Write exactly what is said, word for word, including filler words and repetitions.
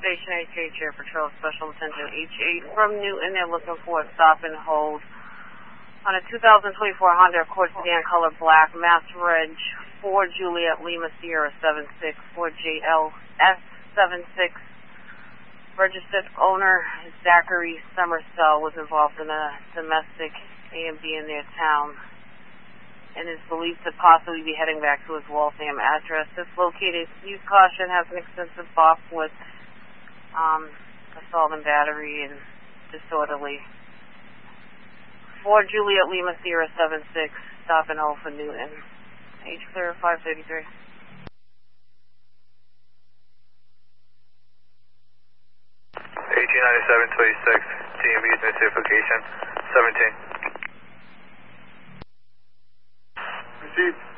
Station H H Air Patrol, Special Attention H eight from Newton. They're looking for a stop and hold on a two thousand twenty-four Honda Accord sedan, color black, Mass Reg four Juliet Lima Sierra seven six four J L S seven six. Registered owner Zachary Summersell was involved in a domestic A and B in their town and is believed to possibly be heading back to his Waltham address. It's located, use caution, has an extensive box with um, assault and battery and disorderly. four Juliet Lima Sierra seven six, stop and hold for Newton. H clear five thirty-three. eighteen ninety-seven twenty-six, T M B's notification, seventeen. Received.